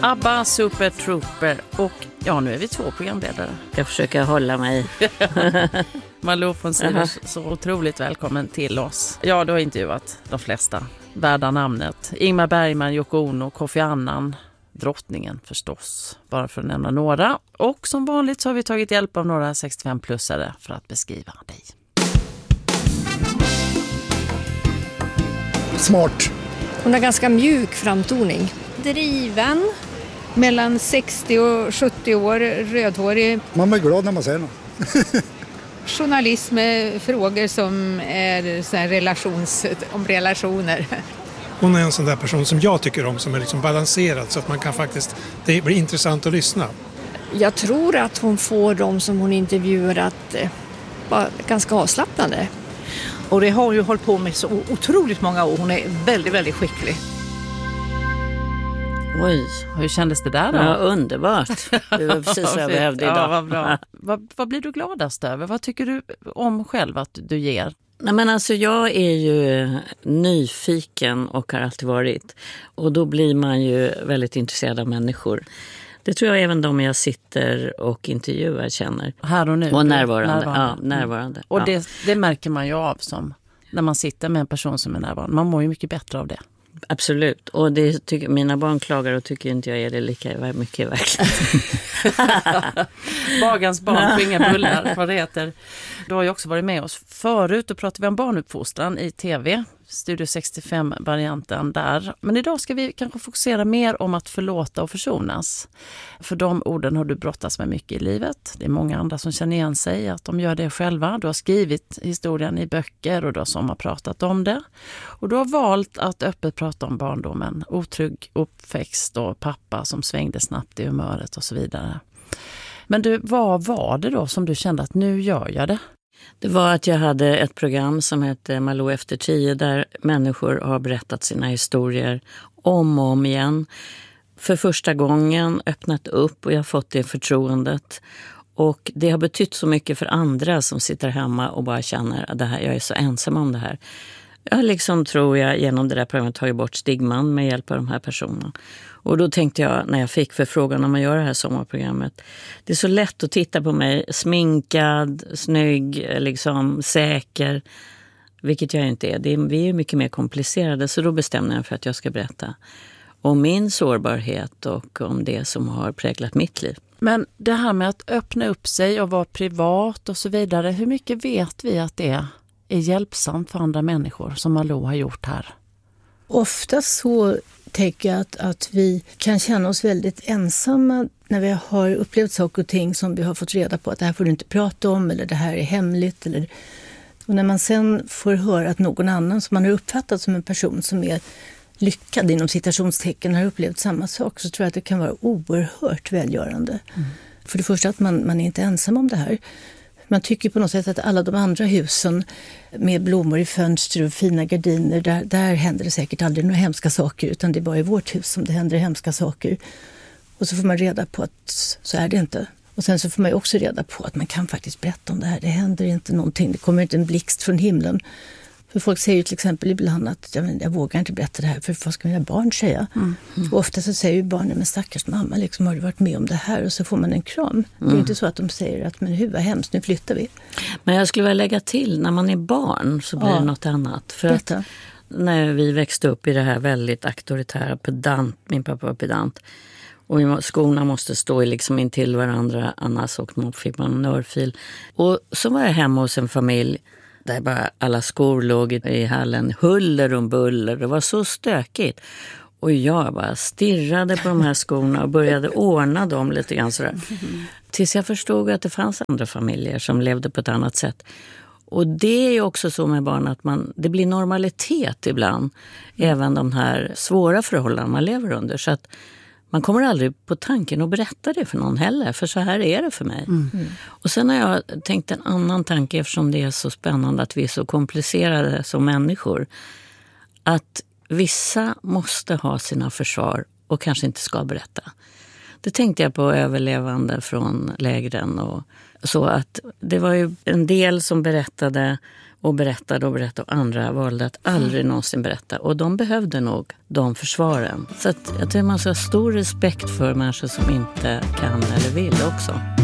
ABBA, Super Trooper och ja, nu är vi 2 programledare. Jag försöker hålla mig. Malou von Sivers, så otroligt välkommen till oss. Ja, du har intervjuat de flesta värda namnet. Ingmar Bergman, Yoko Ono, Kofi Annan, drottningen förstås, bara för att nämna några. Och som vanligt så har vi tagit hjälp av några 65-plussare för att beskriva dig. Smart. Hon har ganska mjuk framtoning. Driven, mellan 60 och 70 år, rödhårig. Man blir glad när man ser något. Journalist med frågor som är så här om relationer. Hon är en sån där person som jag tycker om, som är liksom balanserad så att man kan faktiskt, det blir intressant att lyssna. Jag tror att hon får dem som hon intervjuar att vara ganska avslappnande. Och det har hon ju hållit på med så otroligt många år. Hon är väldigt, väldigt skicklig. Oj, hur kändes det där då? Ja, underbart. Det var precis vad jag behövde idag. Ja, vad bra. Vad blir du gladast över? Vad tycker du om själv att du ger? Nej, men alltså jag är ju nyfiken och har alltid varit. Och då blir man ju väldigt intresserad av människor. Det tror jag även de jag sitter och intervjuar känner. Här och nu? Och närvarande. Ja, närvarande. Och det märker man ju av som när man sitter med en person som är närvarande. Man mår ju mycket bättre av det. Absolut. Och det tycker mina barn klagar och tycker inte jag är det lika mycket verkligen. Bagans barn får inga bullar, vad det heter. Du har ju också varit med oss förut. Då pratade vi om barnuppfostran i tv. Studio 65-varianten där. Men idag ska vi kanske fokusera mer om att förlåta och försonas. För de orden har du brottats med mycket i livet. Det är många andra som känner igen sig att de gör det själva. Du har skrivit historien i böcker och du har sommarpratat om det. Och du har valt att öppet prata om barndomen. Otrygg uppväxt och pappa som svängde snabbt i humöret och så vidare. Men du, vad var det då som du kände att nu gör jag det? Det var att jag hade ett program som hette Malou efter 10 där människor har berättat sina historier om och om igen. För första gången öppnat upp och jag har fått det förtroendet. Och det har betytt så mycket för andra som sitter hemma och bara känner att det här, jag är så ensam om det här. Jag liksom tror jag genom det där programmet tagit bort stigman med hjälp av de här personerna. Och då tänkte jag när jag fick förfrågan om att göra det här sommarprogrammet. Det är så lätt att titta på mig, sminkad, snygg, liksom säker. Vilket jag inte är. Vi är mycket mer komplicerade, så då bestämde jag för att jag ska berätta om min sårbarhet och om det som har präglat mitt liv. Men det här med att öppna upp sig och vara privat och så vidare, hur mycket vet vi att det är hjälpsamt för andra människor som Malou har gjort här? Ofta så tänker jag att vi kan känna oss väldigt ensamma när vi har upplevt saker och ting som vi har fått reda på att det här får du inte prata om eller det här är hemligt. Och när man sen får höra att någon annan som man har uppfattat som en person som är lyckad inom citationstecken har upplevt samma sak, så tror jag att det kan vara oerhört välgörande. För det första att man är inte ensam om det här. Man tycker på något sätt att alla de andra husen med blommor i fönster och fina gardiner, där händer det säkert aldrig några hemska saker, utan det är bara i vårt hus som det händer hemska saker. Och så får man reda på att så är det inte. Och sen så får man ju också reda på att man kan faktiskt berätta om det här. Det händer inte någonting, det kommer inte en blixt från himlen. För folk säger ju till exempel ibland att jag vågar inte berätta det här, för vad ska mina barn säga? Och ofta så säger ju barnen, men stackars mamma, liksom, har du varit med om det här? Och så får man en kram. Det är inte så att de säger att men hur, vad hemskt, nu flyttar vi. Men jag skulle vilja lägga till, när man är barn så blir det något annat. För att när vi växte upp i det här väldigt auktoritära, pedant, min pappa var pedant, och skorna måste stå liksom in till varandra, annars fick man en örfil. Och så var jag hemma hos en familj där bara alla skor låg i hallen, huller och buller. Det var så stökigt. Och jag bara stirrade på de här skorna och började ordna dem lite grann sådär. Tills jag förstod att det fanns andra familjer som levde på ett annat sätt. Och det är ju också så med barn att det blir normalitet ibland. Även de här svåra förhållanden man lever under. Så att man kommer aldrig på tanken att berätta det för någon heller. För så här är det för mig. Och sen har jag tänkt en annan tanke, eftersom det är så spännande att vi är så komplicerade som människor. Att vissa måste ha sina försvar och kanske inte ska berätta. Det tänkte jag på överlevande från lägren och så, att det var ju en del som berättade och andra valde att aldrig någonsin berätta. Och de behövde nog de försvaren. Så att jag tror man ska ha stor respekt för människor som inte kan eller vill också.